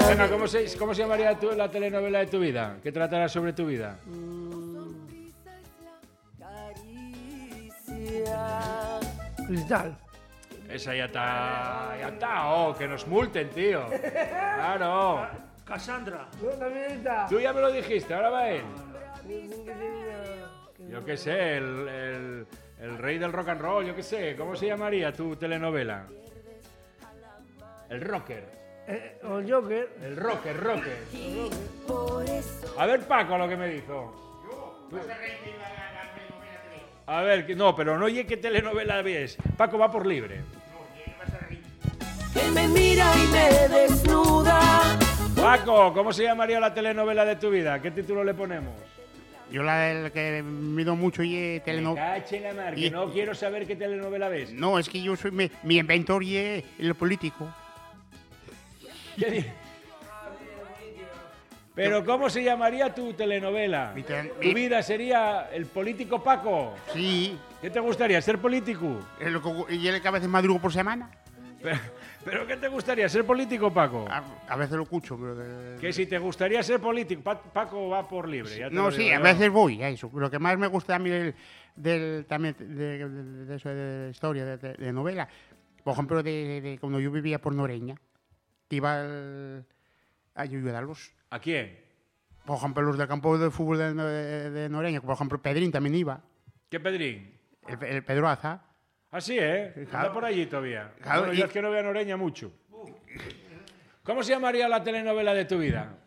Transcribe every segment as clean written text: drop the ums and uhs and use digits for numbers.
Venga, ¿cómo se llamaría la telenovela de tu vida? ¿Qué tratará sobre tu vida? Cristal. Esa ya está, oh, que nos multen, tío. Claro. Cassandra. No, también está. Tú ya me lo dijiste, ahora va él. Yo qué sé, el rey del rock and roll, yo qué sé. ¿Cómo se llamaría tu telenovela? El rocker. O el Joker. El rocker. A ver, Paco, lo que me dijo. A ver, no, pero no oye qué telenovela ves. Paco va por libre. Que me mira y me desnuda. Paco, ¿cómo se llamaría la telenovela de tu vida? ¿Qué título le ponemos? Yo la que mido mucho y telenovela. Cache la mar, que no quiero saber qué telenovela ves. No, es que yo soy mi inventor y el político. ¿Qué di- Pero ¿cómo se llamaría tu telenovela? Tu vida sería el político Paco. Sí. ¿Qué te gustaría, ser político? ¿Y el que a veces madrugo por semana? ¿Pero qué te gustaría, ser político, Paco? A veces lo escucho, pero... Que si te gustaría ser político, Paco va por libre. Ya te No, lo sí, digo a yo. veces voy a eso. Lo que más me gusta a mí también de eso de historia, de novela, por ejemplo, de cuando yo vivía por Noreña, que iba a ayudarlos. ¿A quién? Por ejemplo, los del campo de fútbol de Noreña, por ejemplo, Pedrín también iba. ¿Qué Pedrín? El Pedro Aza. Ah, sí, ¿eh? Claro. Está por allí todavía. Claro, Bueno, yo es que no veo a Noreña mucho. ¿Cómo se llamaría la telenovela de tu vida?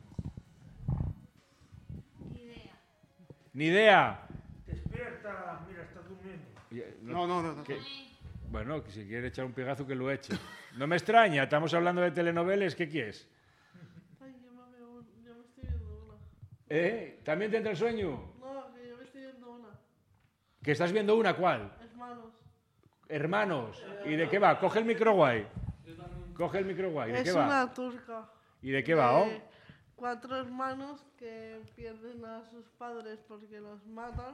Ni idea. Despierta, mira, está durmiendo. No. Bueno, que si quiere echar un pegazo que lo eche. No me extraña, estamos hablando de telenovelas, ¿qué quieres? Ay, yo me estoy viendo una. ¿También te entra el sueño? No, que yo me estoy viendo una. ¿Que estás viendo una? ¿Cuál? Hermanos. Hermanos. ¿Y de qué va? Coge el micro guay. Coge el micro guay. ¿De qué Es va? una turca. ¿Y de qué va, oh? 4 hermanos que pierden a sus padres porque los matan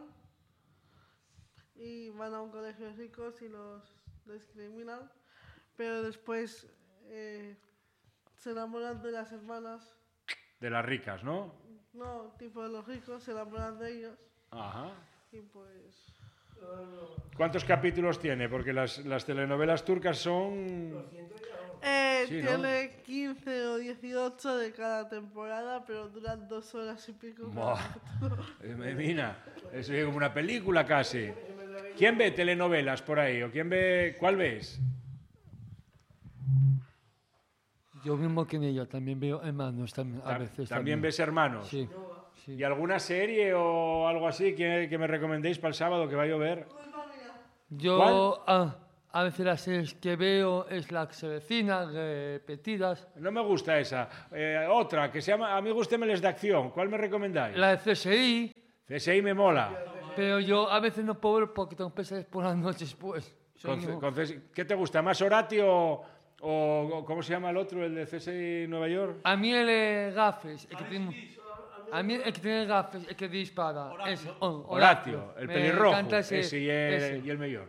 y van a un colegio de ricos y los discriminan, pero después se enamoran de las hermanas. De las ricas, ¿no? No, tipo de los ricos, se enamoran de ellos Ajá. y pues... ¿Cuántos capítulos tiene? Porque las telenovelas turcas son... Sí, ¿no? Tiene 15 o 18 de cada temporada, pero duran 2 horas y pico. Buah. Mira, es como una película casi. ¿Quién ve telenovelas por ahí? ¿O quién ve... ¿Cuál ves? Yo mismo que ella, también veo hermanos a veces. ¿También ves Hermanos? Sí. ¿Y alguna serie o algo así que me recomendéis para el sábado que va a llover? Yo a veces las series que veo es la que se vecina, repetidas. No me gusta esa. Otra, que se llama Amigos Temeles de Acción. ¿Cuál me recomendáis? La de CSI. CSI me mola. Pero yo a veces no puedo ver porque tengo pesadillas por las noches, pues. ¿Qué te gusta? ¿Más Horatio o cómo se llama el otro, el de CSI Nueva York? A mí el gafes, a mí el que tiene gafes, el que dispara. Horatio, el Me pelirrojo. encanta Ese y el mayor.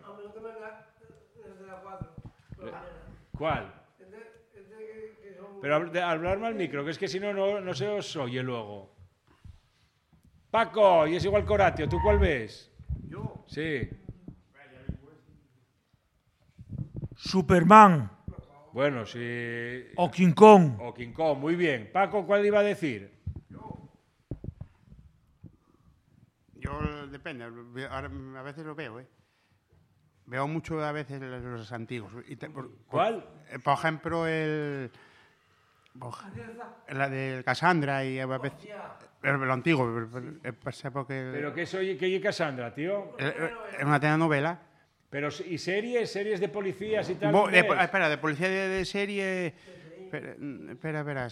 ¿Cuál? Pero hablarme al micro, que es que si no, no se os oye luego. Paco, y es igual que Horatio, ¿tú cuál ves? ¿Yo? Sí. Superman. Bueno, sí. O King Kong. O King Kong, muy bien. Paco, ¿cuál iba a decir? Yo depende, ahora a veces lo veo, ¿eh? Veo mucho a veces los antiguos. ¿Cuál? Por ejemplo, la de Cassandra y a veces... lo antiguo, porque... ¿Pero qué soy, qué Cassandra, tío? Es una telenovela. Pero, ¿y series de policías y tal? Espera, de policía de serie... Espera,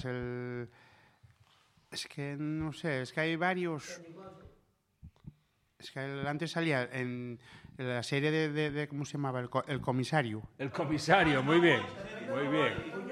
es que no sé, es que hay varios... Es que antes salía en la serie de ¿cómo se llamaba? El comisario. El comisario, muy bien, muy bien.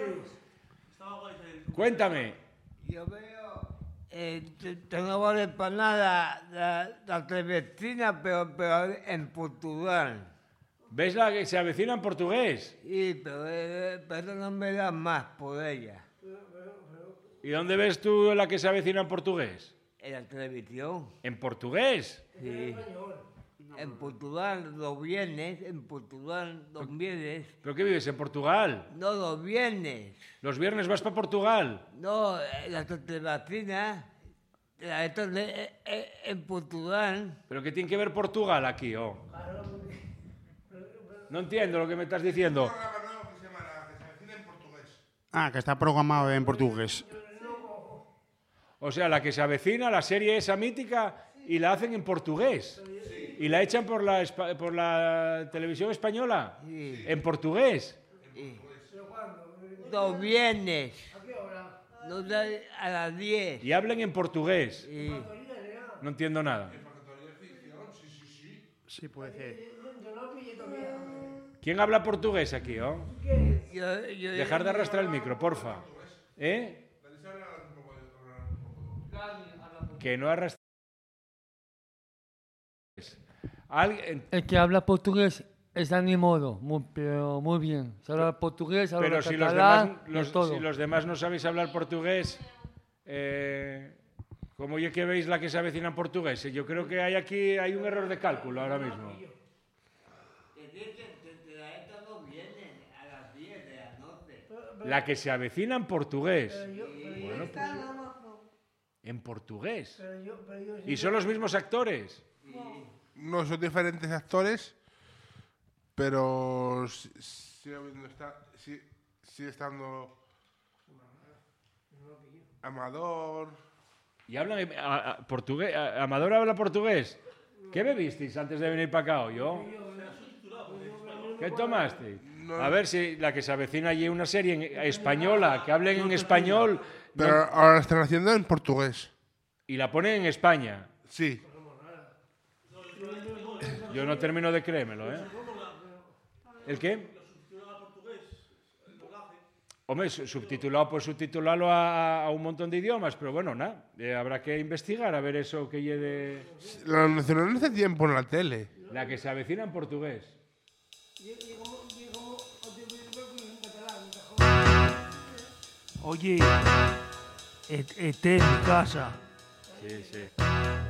Cuéntame. Yo veo que no vale para nada la televecina, pero en Portugal. ¿Ves la que se avecina en portugués? Sí, pero no me da más por ella. ¿Y dónde ves tú la que se avecina en portugués? En la televisión. ¿En portugués? Sí. En Portugal los viernes, en Portugal los viernes. ¿Pero qué vives, en Portugal? No, los viernes. ¿Los viernes vas para Portugal? No, la televacina, en Portugal. ¿Pero qué tiene que ver Portugal aquí, oh? No entiendo lo que me estás diciendo. Ah, que está programado en portugués. O sea, la que se avecina, la serie esa mítica, y la hacen en portugués. Y la echan por la televisión española. Sí. En portugués. Los viernes. A las 10. Y hablan en portugués. Sí. No entiendo nada. Sí, puede ser. ¿Quién habla portugués aquí, oh? Yo- Dejar de arrastrar el micro, porfa. ¿Eh? Que no arrastre. Alguien. El que habla portugués es Dani Moro, pero muy bien. Se habla portugués, habla Pero si los catalán, demás, de todo. si los demás no sabéis hablar portugués, ¿cómo ya que veis la que se avecina en portugués? Yo creo que hay un error de cálculo ahora mismo. La que se avecina en portugués. Bueno, Está en Amazon. en portugués. Pero yo Y son los mismos actores. No, son diferentes actores, pero sigue estando Amador. Y hablan portugués. ¿Amador habla portugués? ¿Qué bebisteis antes de venir para acá, yo? ¿Qué tomaste? A ver si la que se avecina allí una serie española, que hablen en español, Pero ahora la están haciendo en portugués. y la ponen en España. Sí. Yo no termino de creérmelo, ¿eh? ¿El qué? Hombre, subtitulado, pues subtitularlo a un montón de idiomas, pero bueno, nada, habrá que investigar a ver eso que lleve La nacional hace tiempo en la tele. la que se avecina en portugués. Oye, esté en mi casa. Sí, sí.